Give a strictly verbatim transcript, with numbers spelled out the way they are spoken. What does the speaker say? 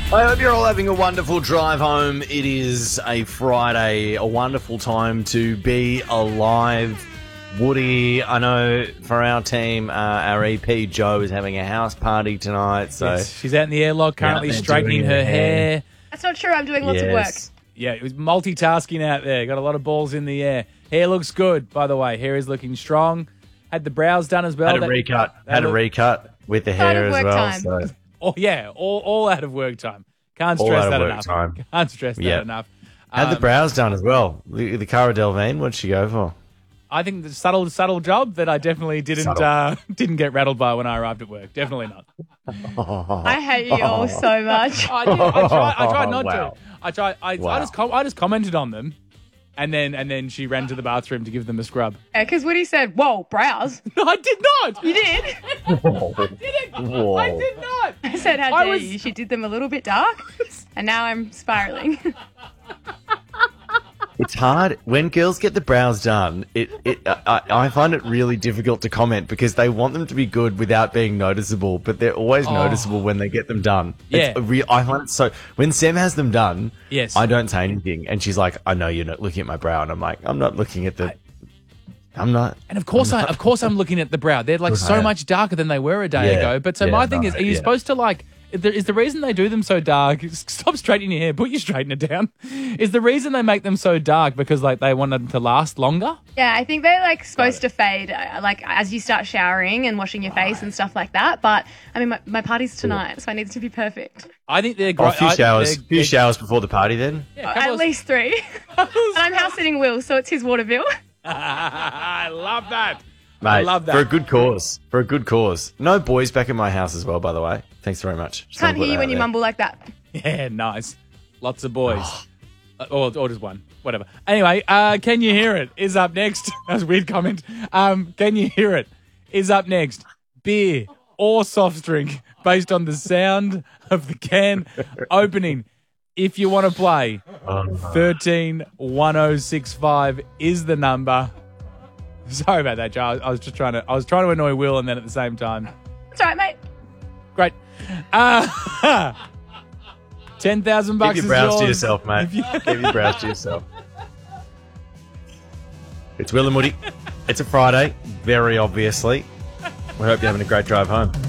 I hope you're all having a wonderful drive home. It is a Friday, a wonderful time to be alive. Woody, I know for our team, uh, our E P Joe is having a house party tonight. So yes, she's out in the airlock currently yeah, straightening her hair. hair. That's not true. I'm doing lots yes. of work. Yeah, it was multitasking out there. Got a lot of balls in the air. Hair looks good, by the way. Hair is looking strong. Had the brows done as well. Had a that, recut. That had look, a recut with the hair as well. Time. So. Oh yeah, all all out of work time. Can't All stress out of that work enough. time. Can't stress that Yeah. enough. Had the Um, brows done as well. The, the Cara Delevingne, what'd she go for? I think the subtle, subtle job that I definitely didn't uh, didn't get rattled by when I arrived at work. Definitely not. I hate you all so much. I, did, I tried. I tried not Wow. to. I tried. I, Wow. I just com- I just commented on them, and then and then she ran to the bathroom to give them a scrub. Yeah, because Woody said, whoa, brows. No, I did not. You did. I didn't. Whoa. I did not. I said, how I dare was- you? She did them a little bit dark, and now I'm spiraling. It's hard when girls get the brows done. It, it, I, I find it really difficult to comment because they want them to be good without being noticeable, but they're always Oh. noticeable when they get them done. Yeah. It's a real, I find it so. When Sam has them done, Yes. I don't say anything, and she's like, "I know you're not looking at my brow," and I'm like, "I'm not looking at the." I'm not. And of course, I of course I'm looking at the brow. They're like so Right. much darker than they were a day Yeah. ago. But so Yeah, my thing no, is, are you yeah. supposed to like? Is the, is the reason they do them so dark? Stop straightening your hair. Put your straightener down. Is the reason they make them so dark because like they want them to last longer? Yeah, I think they're like supposed to fade uh, like as you start showering and washing your face and stuff like that. But I mean, my, my party's tonight, so it needs to be perfect. I think they're Oh, great. a few showers. A few showers before the party, then. Yeah, Uh, couple At of- least three. And I'm house sitting Will, so it's his water bill. I love that. Mate, I love that. For a good cause. For a good cause. No boys back in my house as well, by the way. Thanks very much. Just Can't wanna put hear you that when out you there. mumble like that. Yeah, nice. Lots of boys. Uh, or, or just one. Whatever. Anyway, uh, Can You Hear It is up next. That was a weird comment. Um, Can You Hear It is up next. Beer or soft drink based on the sound of the can opening. If you want to play, thirteen one oh six five is the number. Sorry about that, Joe. I was just trying to I was trying to annoy Will and then at the same time. That's all right, mate. Great. Uh, ten thousand bucks Keep is your brows yours. to yourself, mate. If you- Keep your brows to yourself. It's Will and Woody. It's a Friday, very obviously. We hope you're having a great drive home.